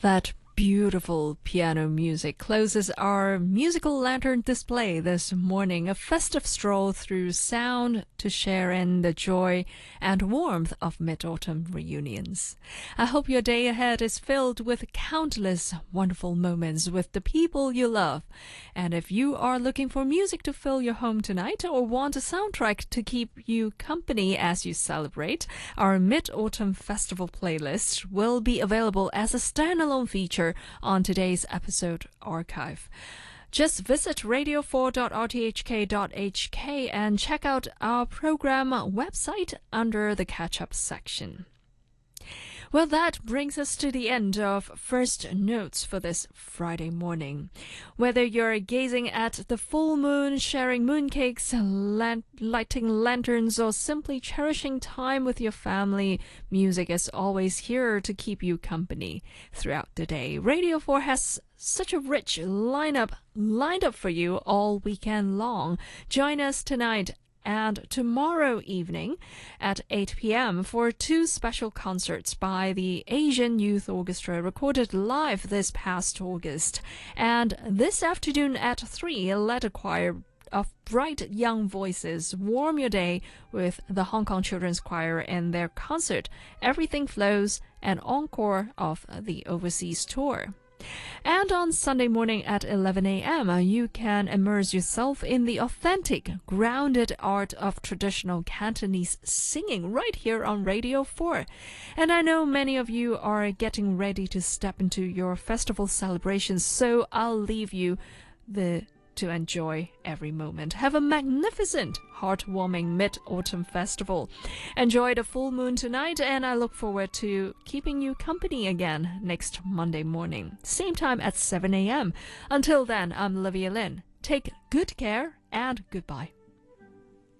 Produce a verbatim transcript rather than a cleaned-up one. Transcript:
That beautiful piano music closes our musical lantern display this morning, a festive stroll through sound to share in the joy and warmth of Mid-Autumn reunions. I hope your day ahead is filled with countless wonderful moments with the people you love. And if you are looking for music to fill your home tonight or want a soundtrack to keep you company as you celebrate, our Mid-Autumn Festival playlist will be available as a standalone feature on today's episode archive. Just visit radio four dot r t h k dot h k and check out our program website under the catch-up section. Well, that brings us to the end of First Notes for this Friday morning. Whether you're gazing at the full moon, sharing mooncakes, lan- lighting lanterns, or simply cherishing time with your family, music is always here to keep you company throughout the day. Radio four has such a rich lineup lined up for you all weekend long. Join us tonight and tomorrow evening at eight p.m. for two special concerts by the Asian Youth Orchestra recorded live this past August. And this afternoon at three, let a choir of bright young voices warm your day with the Hong Kong Children's Choir and their concert Everything Flows, an encore of the overseas tour. And on Sunday morning at eleven a.m., you can immerse yourself in the authentic, grounded art of traditional Cantonese singing right here on Radio four. And I know many of you are getting ready to step into your festival celebrations, so I'll leave you the to enjoy every moment. Have a magnificent, heartwarming Mid-Autumn Festival. Enjoy the full moon tonight, and I look forward to keeping you company again next Monday morning, same time at seven a.m. Until then, I'm Olivia Lin. Take good care and goodbye.